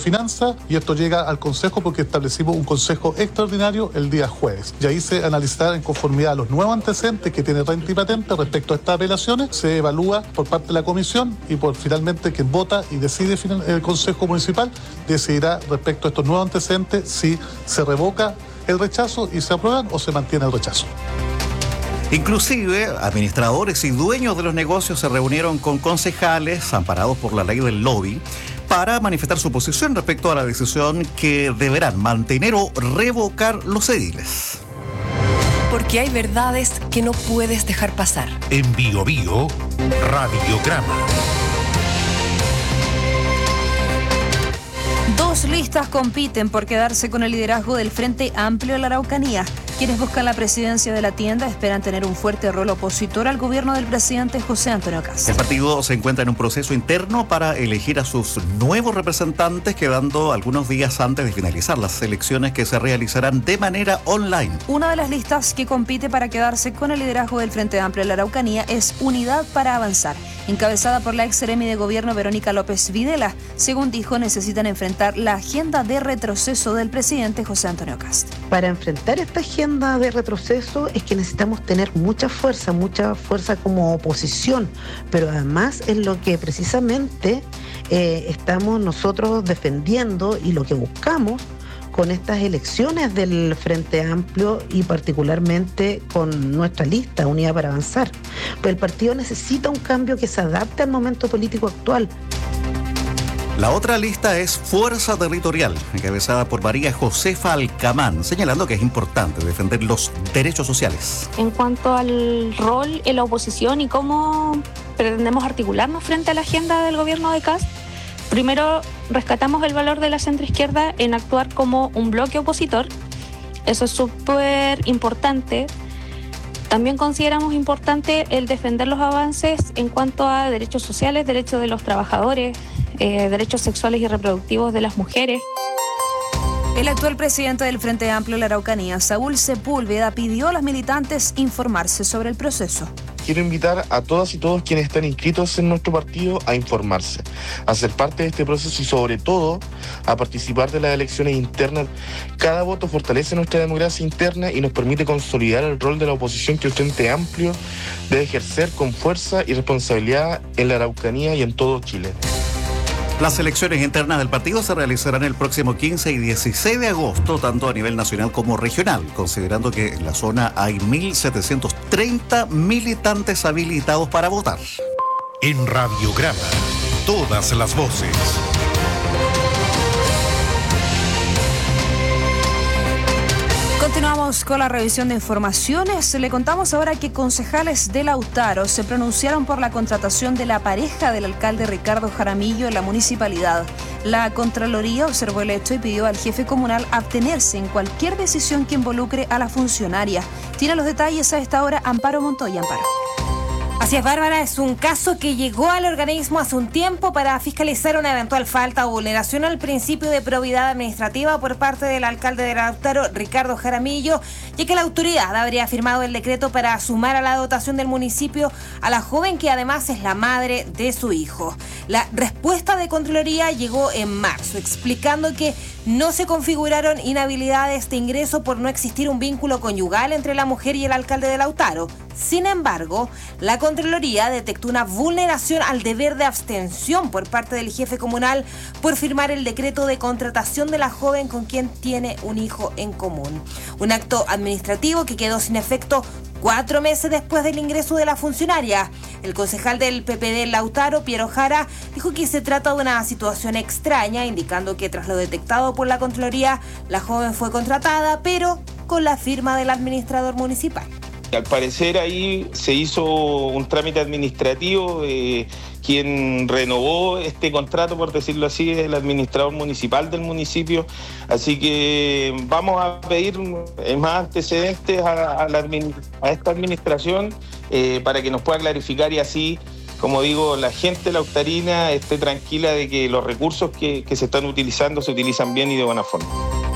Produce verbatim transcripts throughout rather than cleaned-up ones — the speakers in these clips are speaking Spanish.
Finanzas y esto llega al Consejo porque establecimos un Consejo extraordinario el día jueves. Y ahí se analizará en conformidad a los nuevos antecedentes que tiene renta y patente respecto a estas apelaciones, se evalúa por parte de la comisión y por finalmente quien vota y decide el Consejo Municipal decidirá respecto a estos nuevos antecedentes si se revoca el rechazo y se aprueban o se mantiene el rechazo. Inclusive, administradores y dueños de los negocios se reunieron con concejales amparados por la ley del lobby para manifestar su posición respecto a la decisión que deberán mantener o revocar los ediles. Porque hay verdades que no puedes dejar pasar. En Bio Bio, Radiograma. Dos listas compiten por quedarse con el liderazgo del Frente Amplio de la Araucanía. Quienes buscan la presidencia de la tienda esperan tener un fuerte rol opositor al gobierno del presidente José Antonio Kast. El partido se encuentra en un proceso interno para elegir a sus nuevos representantes, quedando algunos días antes de finalizar las elecciones que se realizarán de manera online. Una de las listas que compite para quedarse con el liderazgo del Frente Amplio de la Araucanía es Unidad para Avanzar, encabezada por la ex seremi de gobierno Verónica López Videla. Según dijo, necesitan enfrentar la agenda de retroceso del presidente José Antonio Kast. Para enfrentar esta agenda de retroceso es que necesitamos tener mucha fuerza, mucha fuerza como oposición, pero además es lo que precisamente eh, estamos nosotros defendiendo y lo que buscamos con estas elecciones del Frente Amplio y particularmente con nuestra lista Unidad para Avanzar. Pues el partido necesita un cambio que se adapte al momento político actual. La otra lista es Fuerza Territorial, encabezada por María Josefa Alcamán, señalando que es importante defender los derechos sociales. En cuanto al rol en la oposición y cómo pretendemos articularnos frente a la agenda del gobierno de Kast, primero rescatamos el valor de la centroizquierda en actuar como un bloque opositor. Eso es súper importante. También consideramos importante el defender los avances en cuanto a derechos sociales, derechos de los trabajadores, eh, derechos sexuales y reproductivos de las mujeres. El actual presidente del Frente Amplio de la Araucanía, Saúl Sepúlveda, pidió a los militantes informarse sobre el proceso. Quiero invitar a todas y todos quienes están inscritos en nuestro partido a informarse, a ser parte de este proceso y sobre todo a participar de las elecciones internas. Cada voto fortalece nuestra democracia interna y nos permite consolidar el rol de la oposición que el Frente Amplio debe ejercer con fuerza y responsabilidad en la Araucanía y en todo Chile. Las elecciones internas del partido se realizarán el próximo quince y dieciséis de agosto, tanto a nivel nacional como regional, considerando que en la zona hay mil setecientos treinta militantes habilitados para votar. En Radiograma, todas las voces. Continuamos con la revisión de informaciones. Le contamos ahora que concejales de Lautaro se pronunciaron por la contratación de la pareja del alcalde Ricardo Jaramillo en la municipalidad. La Contraloría observó el hecho y pidió al jefe comunal abstenerse en cualquier decisión que involucre a la funcionaria. Tiene los detalles a esta hora Amparo Montoya. Amparo. Así es, Bárbara, es un caso que llegó al organismo hace un tiempo para fiscalizar una eventual falta o vulneración al principio de probidad administrativa por parte del alcalde de Lautaro, Ricardo Jaramillo, ya que la autoridad habría firmado el decreto para sumar a la dotación del municipio a la joven que además es la madre de su hijo. La respuesta de Contraloría llegó en marzo, explicando que no se configuraron inhabilidades de ingreso por no existir un vínculo conyugal entre la mujer y el alcalde de Lautaro. Sin embargo, la Contraloría detectó una vulneración al deber de abstención por parte del jefe comunal por firmar el decreto de contratación de la joven con quien tiene un hijo en común. Un acto administrativo que quedó sin efecto cuatro meses después del ingreso de la funcionaria. El concejal del P P D Lautaro, Piero Jara, dijo que se trata de una situación extraña, indicando que tras lo detectado por la Contraloría, la joven fue contratada, pero con la firma del administrador municipal. Al parecer ahí se hizo un trámite administrativo, eh, quien renovó este contrato, por decirlo así, es el administrador municipal del municipio, así que vamos a pedir más antecedentes a, a, la, a esta administración eh, para que nos pueda clarificar y así, como digo, la gente lautarina esté tranquila de que los recursos que, que se están utilizando se utilizan bien y de buena forma.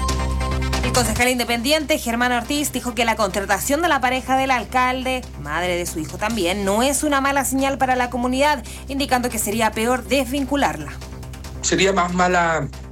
El concejal independiente Germán Ortiz dijo que la contratación de la pareja del alcalde, madre de su hijo también, no es una mala señal para la comunidad, indicando que sería peor desvincularla. Sería más mala